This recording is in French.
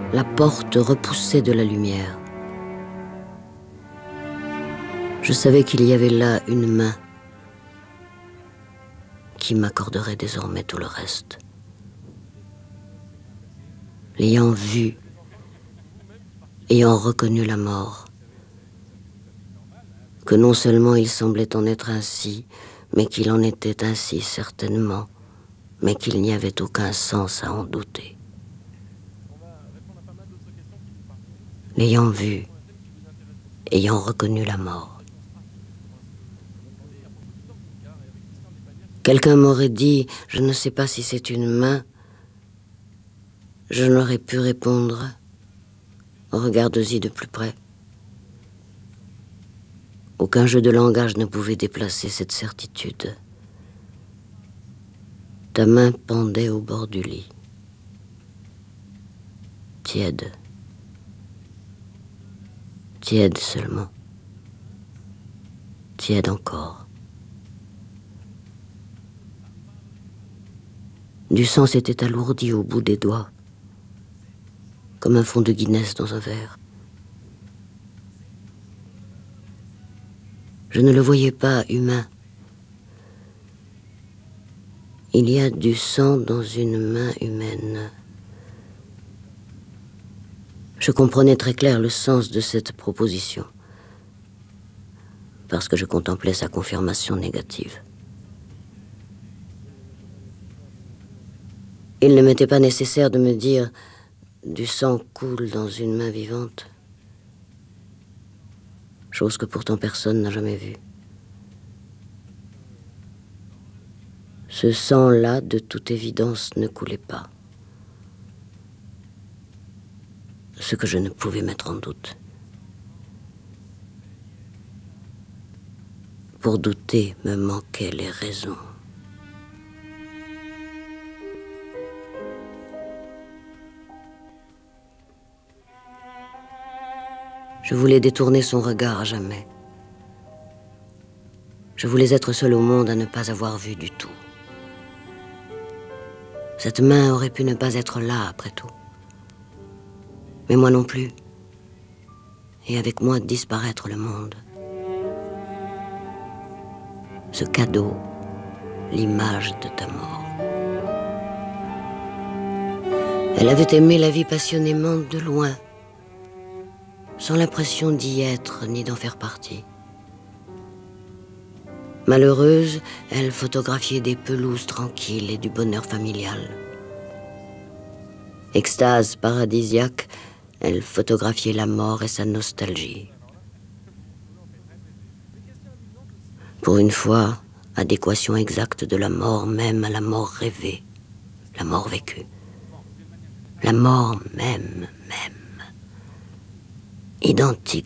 La porte repoussait de la lumière. Je savais qu'il y avait là une main qui m'accorderait désormais tout le reste. L'ayant vu, ayant reconnu la mort, que non seulement il semblait en être ainsi, mais qu'il en était ainsi certainement, mais qu'il n'y avait aucun sens à en douter. L'ayant vu, ayant reconnu la mort. Quelqu'un m'aurait dit, je ne sais pas si c'est une main, je n'aurais pu répondre, regarde-y de plus près. Aucun jeu de langage ne pouvait déplacer cette certitude. Ta main pendait au bord du lit, tiède, tiède seulement, tiède encore. Du sang s'était alourdi au bout des doigts, comme un fond de Guinness dans un verre. Je ne le voyais pas humain. Il y a du sang dans une main humaine. Je comprenais très clair le sens de cette proposition, parce que je contemplais sa confirmation négative. Il ne m'était pas nécessaire de me dire « du sang coule dans une main vivante », chose que pourtant personne n'a jamais vue. Ce sang-là, de toute évidence, ne coulait pas. Ce que je ne pouvais mettre en doute. Pour douter, me manquaient les raisons. Je voulais détourner son regard à jamais. Je voulais être seul au monde à ne pas avoir vu du tout. Cette main aurait pu ne pas être là, après tout. Mais moi non plus. Et avec moi disparaître le monde. Ce cadeau, l'image de ta mort. Elle avait aimé la vie passionnément de loin, sans l'impression d'y être ni d'en faire partie. Malheureuse, elle photographiait des pelouses tranquilles et du bonheur familial. Extase paradisiaque, elle photographiait la mort et sa nostalgie. Pour une fois, adéquation exacte de la mort même à la mort rêvée, la mort vécue. La mort même. Identique